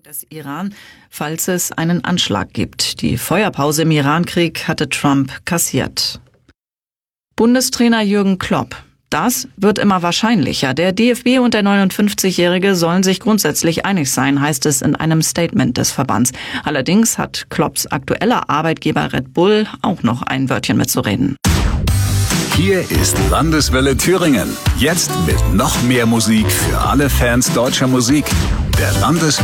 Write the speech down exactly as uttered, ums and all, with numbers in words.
des Iran, falls es einen Anschlag gibt. Die Feuerpause im Irankrieg hatte Trump kassiert. Bundestrainer Jürgen Klopp. Das wird immer wahrscheinlicher. Der D F B und der neunundfünfzigjährige sollen sich grundsätzlich einig sein, heißt es in einem Statement des Verbands. Allerdings hat Klopps aktueller Arbeitgeber Red Bull auch noch ein Wörtchen mitzureden. Hier ist Landeswelle Thüringen. Jetzt mit noch mehr Musik für alle Fans deutscher Musik. Der Landeswelle